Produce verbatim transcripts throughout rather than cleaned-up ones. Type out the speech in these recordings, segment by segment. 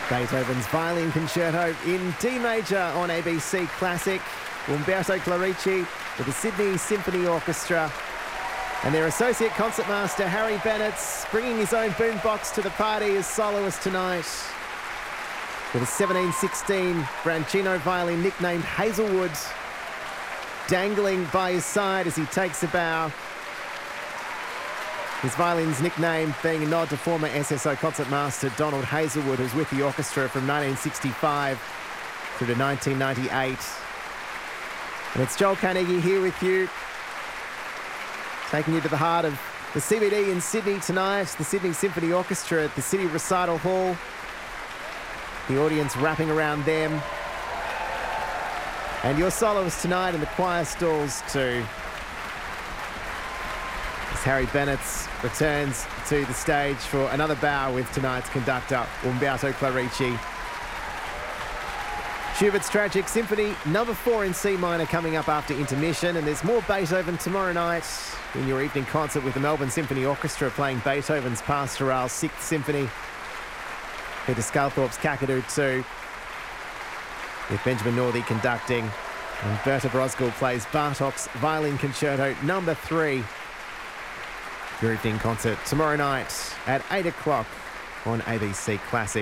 Beethoven's Violin Concerto in D major on A B C Classic. Umberto Clerici with the Sydney Symphony Orchestra and their associate concertmaster Harry Bennett bringing his own boombox to the party as soloist tonight with a seventeen sixteen Brancino violin nicknamed Hazelwood dangling by his side as he takes a bow. His violin's nickname being a nod to former S S O concertmaster Donald Hazelwood, who's with the orchestra from nineteen sixty-five through to nineteen ninety-eight. And it's Joel Carnegie here with you, taking you to the heart of the C B D in Sydney tonight, the Sydney Symphony Orchestra at the City Recital Hall. The audience wrapping around them. And your soloist tonight in the choir stalls too. As Harry Bennett returns to the stage for another bow with tonight's conductor, Umberto Clerici. Schubert's Tragic Symphony, number four in C minor, coming up after intermission. And there's more Beethoven tomorrow night in your evening concert with the Melbourne Symphony Orchestra playing Beethoven's Pastoral Sixth Symphony. Peter Sculthorpe's Kakadu two, with Benjamin Northey conducting. And Berta Brosgil plays Bartok's Violin Concerto number three. Your evening concert tomorrow night at eight o'clock on A B C Classic.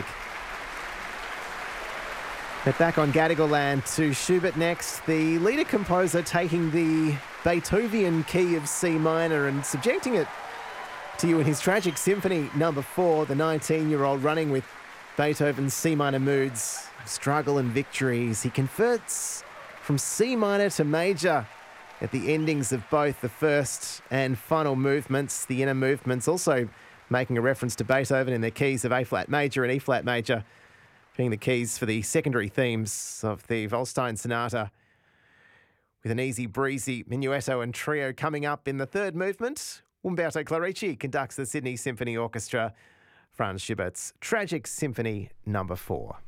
But back on Gadigal land to Schubert next, the leader composer taking the Beethoven key of C minor and subjecting it to you in his Tragic Symphony number four, the nineteen-year-old running with Beethoven's C minor moods, struggle and victories. He converts from C minor to major at the endings of both the first and final movements, the inner movements, also making a reference to Beethoven in their keys of A-flat major and E-flat major, being the keys for the secondary themes of the Volstein Sonata, with an easy breezy minuetto and trio coming up in the third movement. Umberto Clerici conducts the Sydney Symphony Orchestra, Franz Schubert's Tragic Symphony number four.